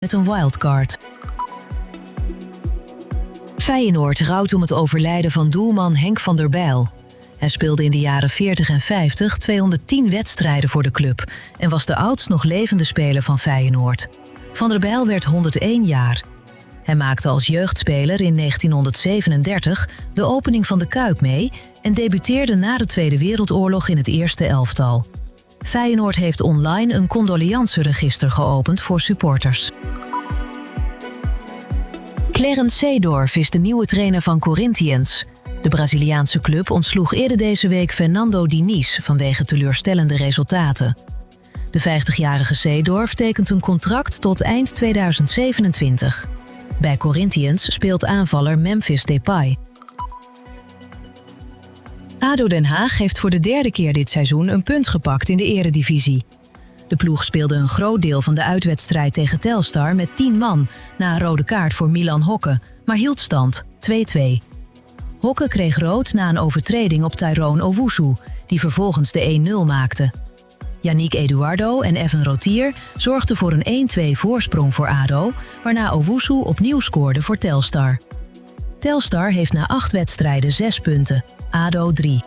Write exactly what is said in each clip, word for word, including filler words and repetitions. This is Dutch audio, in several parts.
met een wildcard. Feyenoord rouwt om het overlijden van doelman Henk van der Bijl. Hij speelde in de jaren veertig en vijftig tweehonderdtien wedstrijden voor de club en was de oudst nog levende speler van Feyenoord. Van der Bijl werd honderdéén jaar. Hij maakte als jeugdspeler in negentienhonderdzevenendertig de opening van de Kuip mee en debuteerde na de Tweede Wereldoorlog in het eerste elftal. Feyenoord heeft online een condoleanceregister geopend voor supporters. Clarence Seedorf is de nieuwe trainer van Corinthians. De Braziliaanse club ontsloeg eerder deze week Fernando Diniz vanwege teleurstellende resultaten. De vijftigjarige Seedorf tekent een contract tot eind tweeduizend zevenentwintig. Bij Corinthians speelt aanvaller Memphis Depay. A D O Den Haag heeft voor de derde keer dit seizoen een punt gepakt in de eredivisie. De ploeg speelde een groot deel van de uitwedstrijd tegen Telstar met tien man na een rode kaart voor Milan Hokke, maar hield stand twee-twee. Hokke kreeg rood na een overtreding op Tyrone Owusu, die vervolgens de één nul maakte. Yannick Eduardo en Evan Rotier zorgden voor een één-twee voorsprong voor A D O, waarna Owusu opnieuw scoorde voor Telstar. Telstar heeft na acht wedstrijden zes punten, A D O drie.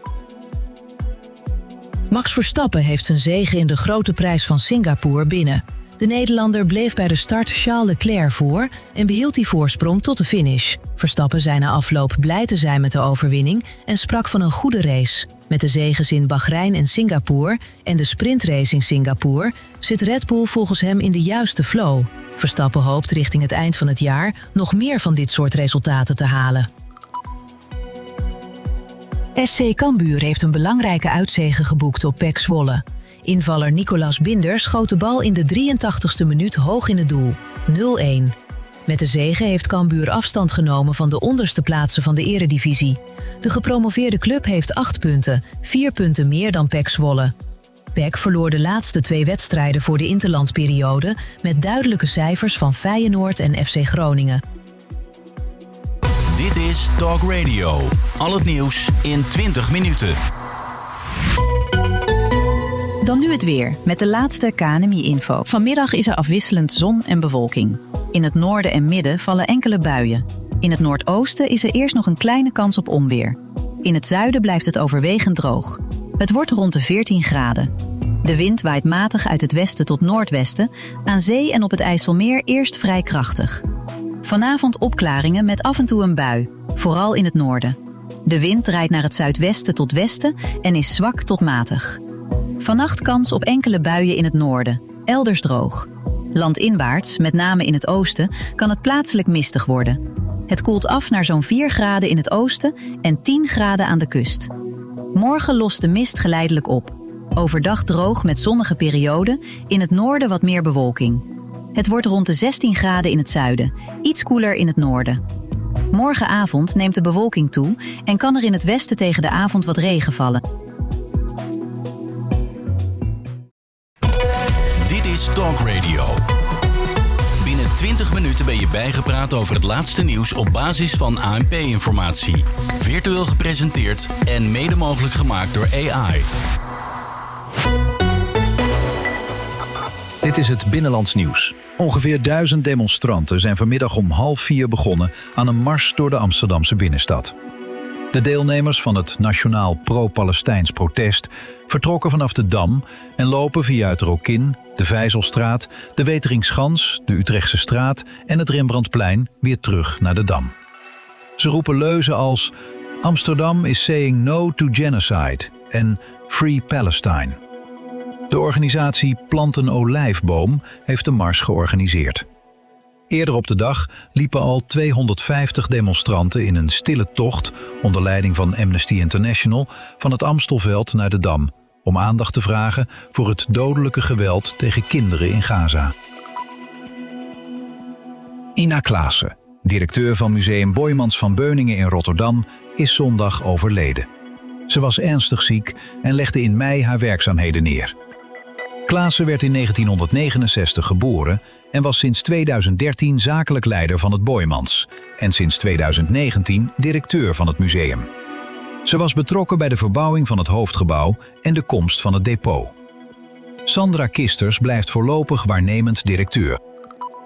Max Verstappen heeft zijn zege in de Grote Prijs van Singapore binnen. De Nederlander bleef bij de start Charles Leclerc voor en behield die voorsprong tot de finish. Verstappen zei na afloop blij te zijn met de overwinning en sprak van een goede race. Met de zeges in Bahrein en Singapore en de sprintrace in Singapore zit Red Bull volgens hem in de juiste flow. Verstappen hoopt richting het eind van het jaar nog meer van dit soort resultaten te halen. S C Cambuur heeft een belangrijke uitzege geboekt op P E C Zwolle. Invaller Nicolas Binder schoot de bal in de drieëntachtigste minuut hoog in het doel, nul-één. Met de zege heeft Cambuur afstand genomen van de onderste plaatsen van de eredivisie. De gepromoveerde club heeft acht punten, vier punten meer dan P E C Zwolle. P E C verloor de laatste twee wedstrijden voor de interlandperiode met duidelijke cijfers van Feyenoord en F C Groningen. Dit is Talk Radio. Al het nieuws in twintig minuten. Dan nu het weer, met de laatste K N M I-info. Vanmiddag is er afwisselend zon en bewolking. In het noorden en midden vallen enkele buien. In het noordoosten is er eerst nog een kleine kans op onweer. In het zuiden blijft het overwegend droog. Het wordt rond de veertien graden. De wind waait matig uit het westen tot noordwesten. Aan zee en op het IJsselmeer eerst vrij krachtig. Vanavond opklaringen met af en toe een bui, vooral in het noorden. De wind draait naar het zuidwesten tot westen en is zwak tot matig. Vannacht kans op enkele buien in het noorden, elders droog. Landinwaarts, met name in het oosten, kan het plaatselijk mistig worden. Het koelt af naar zo'n vier graden in het oosten en tien graden aan de kust. Morgen lost de mist geleidelijk op. Overdag droog met zonnige perioden, in het noorden wat meer bewolking. Het wordt rond de zestien graden in het zuiden, iets koeler in het noorden. Morgenavond neemt de bewolking toe en kan er in het westen tegen de avond wat regen vallen. Dit is Talk Radio. Binnen twintig minuten ben je bijgepraat over het laatste nieuws op basis van A N P-informatie. Virtueel gepresenteerd en mede mogelijk gemaakt door A I. Dit is het Binnenlands Nieuws. Ongeveer duizend demonstranten zijn vanmiddag om half vier begonnen aan een mars door de Amsterdamse binnenstad. De deelnemers van het Nationaal Pro-Palestijns Protest vertrokken vanaf de Dam en lopen via het Rokin, de Vijzelstraat, de Weteringschans, de Utrechtse straat en het Rembrandtplein weer terug naar de Dam. Ze roepen leuzen als Amsterdam is saying no to genocide en Free Palestine. De organisatie Plant een Olijfboom heeft de mars georganiseerd. Eerder op de dag liepen al tweehonderdvijftig demonstranten in een stille tocht onder leiding van Amnesty International van het Amstelveld naar de Dam om aandacht te vragen voor het dodelijke geweld tegen kinderen in Gaza. Ina Klaassen, directeur van Museum Boijmans van Beuningen in Rotterdam, is zondag overleden. Ze was ernstig ziek en legde in mei haar werkzaamheden neer. Klaassen werd in negentienhonderdnegenenzestig geboren en was sinds tweeduizend dertien zakelijk leider van het Boijmans en sinds tweeduizend negentien directeur van het museum. Ze was betrokken bij de verbouwing van het hoofdgebouw en de komst van het depot. Sandra Kisters blijft voorlopig waarnemend directeur.